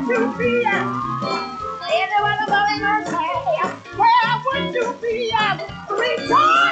you be at? Anyone going to say, where would you be at? Rejoice!